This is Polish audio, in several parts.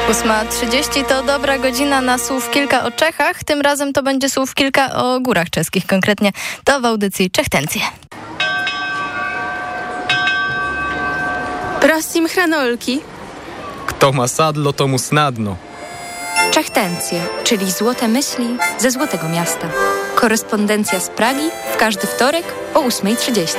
8:30 to dobra godzina na słów kilka o Czechach. Tym razem to będzie słów kilka o górach czeskich. Konkretnie to w audycji Czechtencje. Prosím hranolki. Kto ma sadlo, to mu snadno. Czechtencje, czyli złote myśli ze Złotego Miasta. Korespondencja z Pragi w każdy wtorek o 8:30.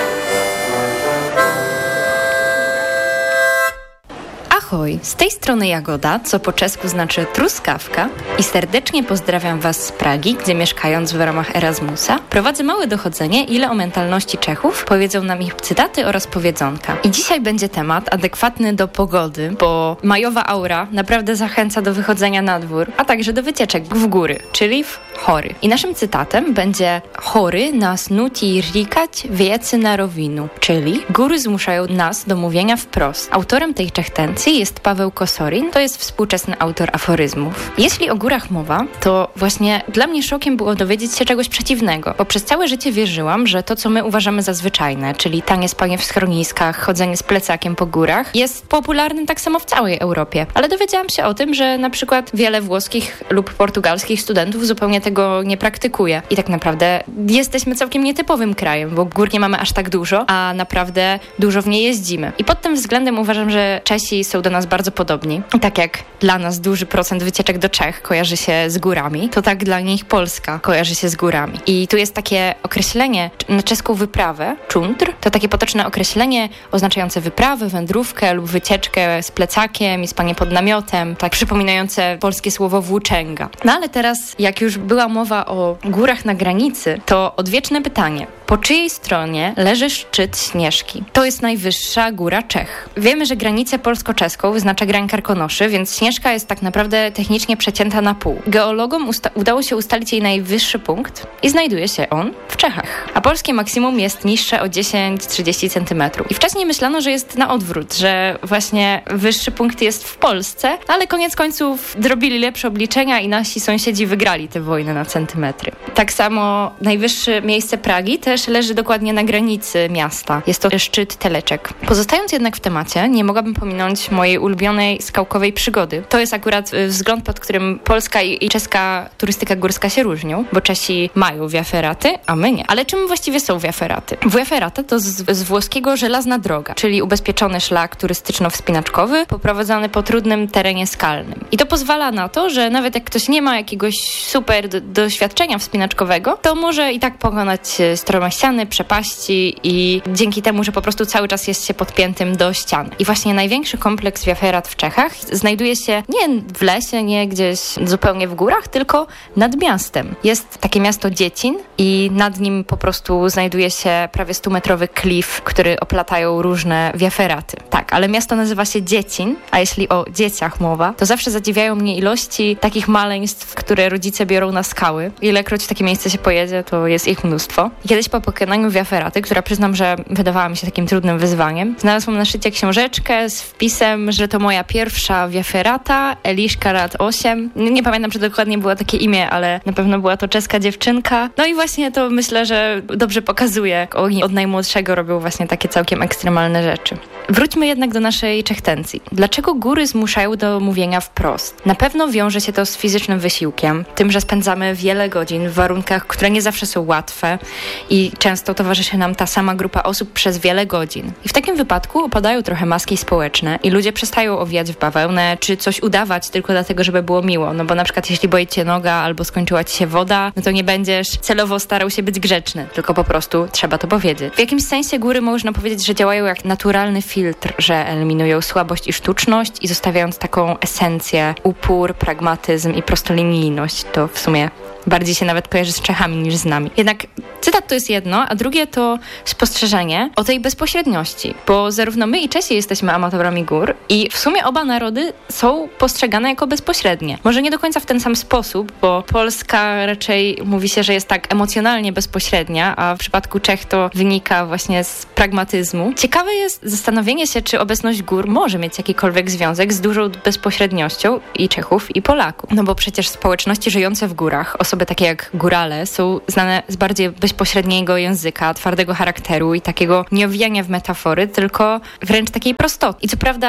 Ahoj, z tej strony Jagoda, co po czesku znaczy truskawka, i serdecznie pozdrawiam Was z Pragi, gdzie mieszkając w ramach Erasmusa prowadzę małe dochodzenie, ile o mentalności Czechów powiedzą nam ich cytaty oraz powiedzonka. I dzisiaj będzie temat adekwatny do pogody, bo majowa aura naprawdę zachęca do wychodzenia na dwór, a także do wycieczek w góry, czyli w hory. I naszym cytatem będzie: hory nas nutí říkać věci na rovinu, czyli góry zmuszają nas do mówienia wprost. Autorem tej czechtencji jest Paweł Kosorin, to jest współczesny autor aforyzmów. Jeśli o górach mowa, to właśnie dla mnie szokiem było dowiedzieć się czegoś przeciwnego, bo przez całe życie wierzyłam, że to, co my uważamy za zwyczajne, czyli tanie spanie w schroniskach, chodzenie z plecakiem po górach, jest popularnym tak samo w całej Europie. Ale dowiedziałam się o tym, że na przykład wiele włoskich lub portugalskich studentów zupełnie tego nie praktykuje. I tak naprawdę jesteśmy całkiem nietypowym krajem, bo gór nie mamy aż tak dużo, a naprawdę dużo w nie jeździmy. I pod tym względem uważam, że Czesi są do nas bardzo podobni. I tak jak dla nas duży procent wycieczek do Czech kojarzy się z górami, to tak dla nich Polska kojarzy się z górami. I tu jest takie określenie na czeską wyprawę, čuntr, to takie potoczne określenie oznaczające wyprawę, wędrówkę lub wycieczkę z plecakiem i spanie pod namiotem, tak przypominające polskie słowo włóczęga. No ale teraz, jak już była mowa o górach na granicy, to odwieczne pytanie: po czyjej stronie leży szczyt Śnieżki? To jest najwyższa góra Czech. Wiemy, że granicę polsko-czeską wyznacza Grań Karkonoszy, więc Śnieżka jest tak naprawdę technicznie przecięta na pół. Geologom udało się ustalić jej najwyższy punkt i znajduje się on w Czechach. A polskie maksimum jest niższe o 10-30 cm. I wcześniej myślano, że jest na odwrót, że właśnie wyższy punkt jest w Polsce, ale koniec końców zrobili lepsze obliczenia i nasi sąsiedzi wygrali tę wojnę na centymetry. Tak samo najwyższe miejsce Pragi też leży dokładnie na granicy miasta. Jest to szczyt Teleček. Pozostając jednak w temacie, nie mogłabym pominąć mojej ulubionej skałkowej przygody. To jest akurat wzgląd, pod którym polska i czeska turystyka górska się różnią, bo Czesi mają wiaferaty, a my nie. Ale czym właściwie są wiaferaty? Wiaferata to z włoskiego żelazna droga, czyli ubezpieczony szlak turystyczno-wspinaczkowy poprowadzony po trudnym terenie skalnym. I to pozwala na to, że nawet jak ktoś nie ma jakiegoś super doświadczenia wspinaczkowego, to może i tak pokonać strome ściany, przepaści i dzięki temu, że po prostu cały czas jest się podpiętym do ściany. I właśnie największy kompleks wiaferat w Czechach znajduje się nie w lesie, nie gdzieś zupełnie w górach, tylko nad miastem. Jest takie miasto Dziecin i nad nim po prostu znajduje się prawie 100-metrowy klif, który oplatają różne wiaferaty. Tak, ale miasto nazywa się Dziecin, a jeśli o dzieciach mowa, to zawsze zadziwiają mnie ilości takich maleństw, które rodzice biorą na skały. Ilekroć w takie miejsce się pojedzie, to jest ich mnóstwo. Kiedyś po pokonaniu wiaferaty, która przyznam, że wydawała mi się takim trudnym wyzwaniem, znalazłam na szczycie książeczkę z wpisem, że to moja pierwsza wiaferata, Eliszka lat 8. Nie pamiętam, czy dokładnie było takie imię, ale na pewno była to czeska dziewczynka. No i właśnie to myślę, że dobrze pokazuje, jak oni od najmłodszego robią właśnie takie całkiem ekstremalne rzeczy. Wróćmy jednak do naszej czechtencji. Dlaczego góry zmuszają do mówienia wprost? Na pewno wiąże się to z fizycznym wysiłkiem, tym, że spędzamy wiele godzin w warunkach, które nie zawsze są łatwe i często towarzyszy nam ta sama grupa osób przez wiele godzin. I w takim wypadku opadają trochę maski społeczne i ludzie przestają owijać w bawełnę, czy coś udawać tylko dlatego, żeby było miło. No bo na przykład jeśli boi cię noga albo skończyła ci się woda, no to nie będziesz celowo starał się być grzeczny, tylko po prostu trzeba to powiedzieć. W jakimś sensie góry można powiedzieć, że działają jak naturalny filtr, że eliminują słabość i sztuczność i zostawiając taką esencję, upór, pragmatyzm i prostolinijność. To w sumie bardziej się nawet kojarzy z Czechami niż z nami. Jednak cytat to jest jedno, a drugie to spostrzeżenie o tej bezpośredniości, bo zarówno my i Czesi jesteśmy amatorami gór i w sumie oba narody są postrzegane jako bezpośrednie. Może nie do końca w ten sam sposób, bo Polska raczej mówi się, że jest tak emocjonalnie bezpośrednia, a w przypadku Czech to wynika właśnie z pragmatyzmu. Ciekawe jest zastanowienie się, czy obecność gór może mieć jakikolwiek związek z dużą bezpośredniością i Czechów, i Polaków. No bo przecież społeczności żyjące w górach, osoby takie jak górale, są znane z bardziej bezpośredniego języka, twardego charakteru i takiego nie owijania w metafory, tylko wręcz takiej prostoty. I co prawda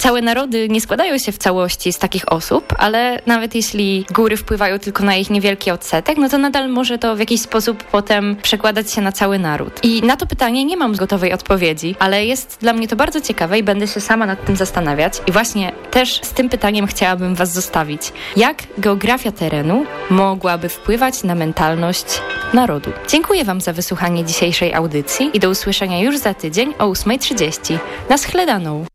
całe narody nie składają się w całości z takich osób, ale nawet jeśli góry wpływają tylko na ich niewielki odsetek, no to nadal może to w jakiś sposób potem przekładać się na cały naród. I na to pytanie nie mam gotowej odpowiedzi, ale jest dla mnie to bardzo ciekawe i będę się sama nad tym zastanawiać. I właśnie też z tym pytaniem chciałabym was zostawić. Jak geografia terenu mogłaby wpływać na mentalność narodu? Dziękuję wam za wysłuchanie dzisiejszej audycji i do usłyszenia już za tydzień o 8:30. Na schledaną!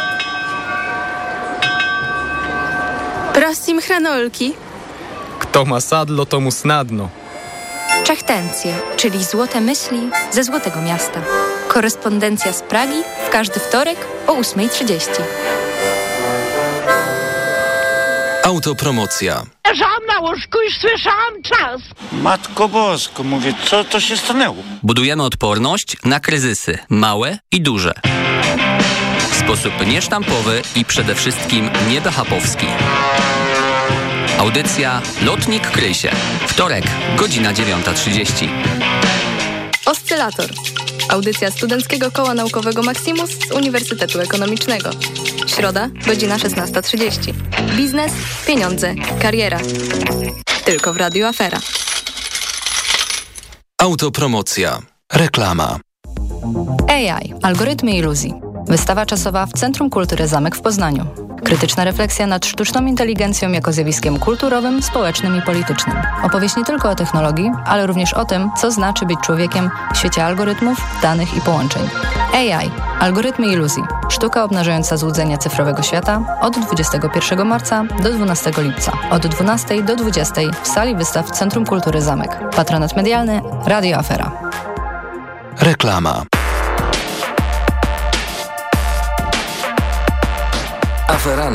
Prosím hranolki. Kto ma sadlo, tomu snadno. Czechtencje, czyli złote myśli ze Złotego Miasta. Korespondencja z Pragi w każdy wtorek o 8:30. Autopromocja. Leżałam na łóżku i słyszałam czas. Matko Bosko, mówię, co to się stanęło? Budujemy odporność na kryzysy, małe i duże. W sposób niesztampowy i przede wszystkim niebehapowski. Audycja Lotnik kryj się. Wtorek, godzina 9:30. Oscylator. Audycja Studenckiego Koła Naukowego Maximus z Uniwersytetu Ekonomicznego. Środa, godzina 16:30. Biznes, pieniądze, kariera. Tylko w Radiu Afera. Autopromocja. Reklama. AI. Algorytmy iluzji. Wystawa czasowa w Centrum Kultury Zamek w Poznaniu. Krytyczna refleksja nad sztuczną inteligencją jako zjawiskiem kulturowym, społecznym i politycznym. Opowieść nie tylko o technologii, ale również o tym, co znaczy być człowiekiem w świecie algorytmów, danych i połączeń. AI. Algorytmy iluzji. Sztuka obnażająca złudzenia cyfrowego świata od 21 marca do 12 lipca. Od 12 do 20 w sali wystaw Centrum Kultury Zamek. Patronat medialny Radio Afera. Reklama. Afera